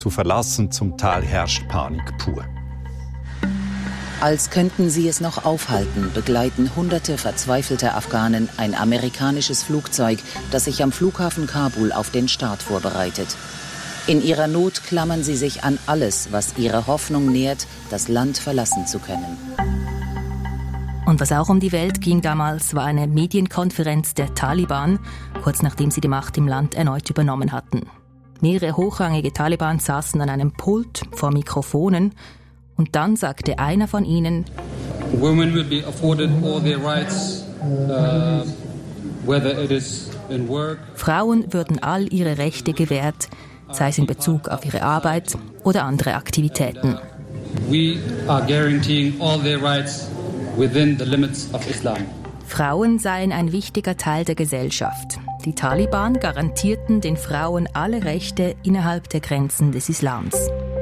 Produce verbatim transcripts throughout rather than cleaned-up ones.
zu verlassen. Zum Teil herrscht Panik pur. Als könnten sie es noch aufhalten, begleiten hunderte verzweifelter Afghanen ein amerikanisches Flugzeug, das sich am Flughafen Kabul auf den Start vorbereitet. In ihrer Not klammern sie sich an alles, was ihre Hoffnung nährt, das Land verlassen zu können. Und was auch um die Welt ging damals, war eine Medienkonferenz der Taliban, kurz nachdem sie die Macht im Land erneut übernommen hatten. Mehrere hochrangige Taliban saßen an einem Pult vor Mikrofonen und dann sagte einer von ihnen: Women will be afforded all their rights, uh, whether it is in work. Frauen würden all ihre Rechte gewährt, sei es in Bezug auf ihre Arbeit oder andere Aktivitäten. We are guaranteeing all their rights within the limits of Islam. Frauen seien ein wichtiger Teil der Gesellschaft. Die Taliban garantierten den Frauen alle Rechte innerhalb der Grenzen des Islams.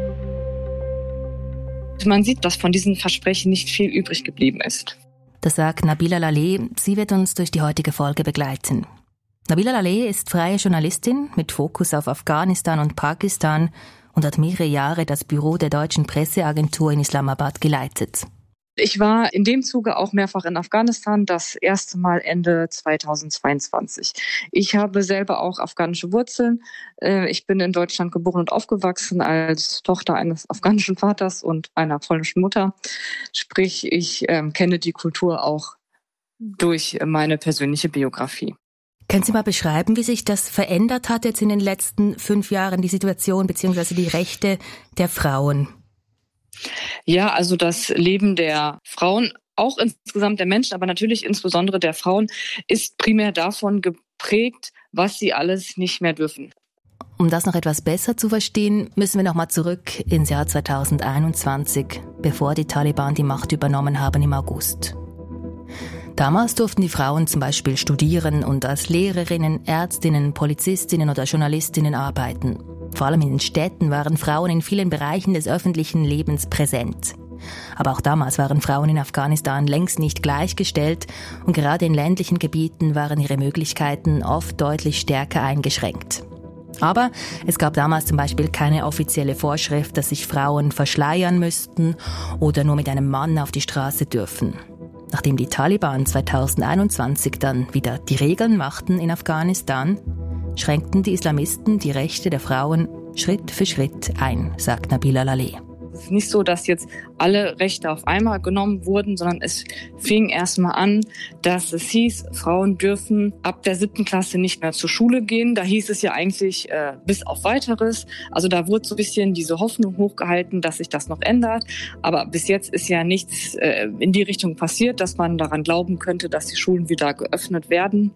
Man sieht, dass von diesen Versprechen nicht viel übrig geblieben ist. Das sagt Nabila Laleh. Sie wird uns durch die heutige Folge begleiten. Nabila Laleh ist freie Journalistin mit Fokus auf Afghanistan und Pakistan und hat mehrere Jahre das Büro der deutschen Presseagentur in Islamabad geleitet. Ich war in dem Zuge auch mehrfach in Afghanistan, das erste Mal Ende zweitausendzweiundzwanzig. Ich habe selber auch afghanische Wurzeln. Ich bin in Deutschland geboren und aufgewachsen als Tochter eines afghanischen Vaters und einer polnischen Mutter. Sprich, ich ähm, kenne die Kultur auch durch meine persönliche Biografie. Können Sie mal beschreiben, wie sich das verändert hat jetzt in den letzten fünf Jahren, die Situation bzw. die Rechte der Frauen? Ja, also das Leben der Frauen, auch insgesamt der Menschen, aber natürlich insbesondere der Frauen, ist primär davon geprägt, was sie alles nicht mehr dürfen. Um das noch etwas besser zu verstehen, müssen wir noch mal zurück ins Jahr zweitausendeinundzwanzig, bevor die Taliban die Macht übernommen haben im August. Damals durften die Frauen zum Beispiel studieren und als Lehrerinnen, Ärztinnen, Polizistinnen oder Journalistinnen arbeiten. Vor allem in den Städten waren Frauen in vielen Bereichen des öffentlichen Lebens präsent. Aber auch damals waren Frauen in Afghanistan längst nicht gleichgestellt und gerade in ländlichen Gebieten waren ihre Möglichkeiten oft deutlich stärker eingeschränkt. Aber es gab damals zum Beispiel keine offizielle Vorschrift, dass sich Frauen verschleiern müssten oder nur mit einem Mann auf die Straße dürfen. Nachdem die Taliban zweitausendeinundzwanzig dann wieder die Regeln machten in Afghanistan, schränkten die Islamisten die Rechte der Frauen Schritt für Schritt ein, sagt Nabila Laleh. Es ist nicht so, dass jetzt alle Rechte auf einmal genommen wurden, sondern es fing erstmal an, dass es hieß, Frauen dürfen ab der siebten Klasse nicht mehr zur Schule gehen. Da hieß es ja eigentlich äh, bis auf Weiteres. Also da wurde so ein bisschen diese Hoffnung hochgehalten, dass sich das noch ändert. Aber bis jetzt ist ja nichts äh, in die Richtung passiert, dass man daran glauben könnte, dass die Schulen wieder geöffnet werden.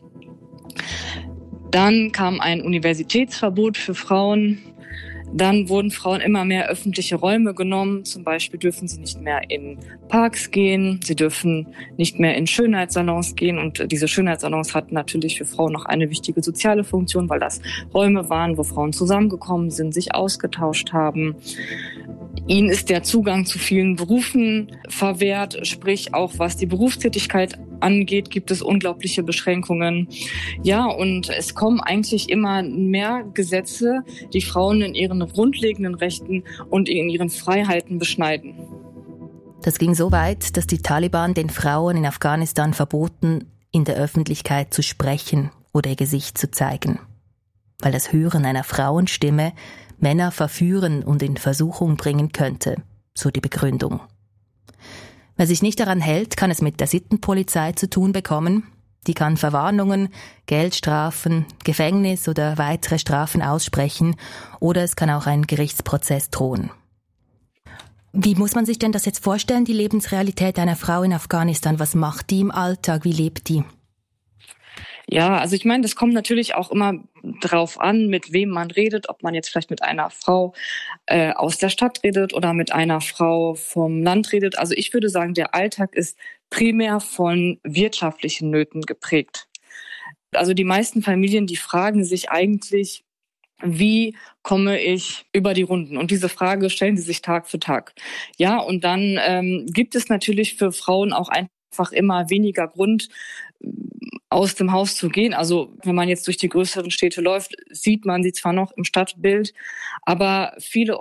Dann kam ein Universitätsverbot für Frauen. Dann wurden Frauen immer mehr öffentliche Räume genommen. Zum Beispiel dürfen sie nicht mehr in Parks gehen. Sie dürfen nicht mehr in Schönheitssalons gehen. Und diese Schönheitssalons hatten natürlich für Frauen noch eine wichtige soziale Funktion, weil das Räume waren, wo Frauen zusammengekommen sind, sich ausgetauscht haben. Ihnen ist der Zugang zu vielen Berufen verwehrt, sprich auch was die Berufstätigkeit angeht, gibt es unglaubliche Beschränkungen. Ja, und es kommen eigentlich immer mehr Gesetze, die Frauen in ihren grundlegenden Rechten und in ihren Freiheiten beschneiden. Das ging so weit, dass die Taliban den Frauen in Afghanistan verboten, in der Öffentlichkeit zu sprechen oder ihr Gesicht zu zeigen. Weil das Hören einer Frauenstimme Männer verführen und in Versuchung bringen könnte, so die Begründung. Wer sich nicht daran hält, kann es mit der Sittenpolizei zu tun bekommen. Die kann Verwarnungen, Geldstrafen, Gefängnis oder weitere Strafen aussprechen oder es kann auch ein Gerichtsprozess drohen. Wie muss man sich denn das jetzt vorstellen, die Lebensrealität einer Frau in Afghanistan? Was macht die im Alltag? Wie lebt die? Ja, also ich meine, das kommt natürlich auch immer drauf an, mit wem man redet, ob man jetzt vielleicht mit einer Frau äh, aus der Stadt redet oder mit einer Frau vom Land redet. Also ich würde sagen, der Alltag ist primär von wirtschaftlichen Nöten geprägt. Also die meisten Familien, die fragen sich eigentlich, wie komme ich über die Runden? Und diese Frage stellen sie sich Tag für Tag. Ja, und dann ähm, gibt es natürlich für Frauen auch einfach immer weniger Grund, aus dem Haus zu gehen. Also wenn man jetzt durch die größeren Städte läuft, sieht man sie zwar noch im Stadtbild, aber viele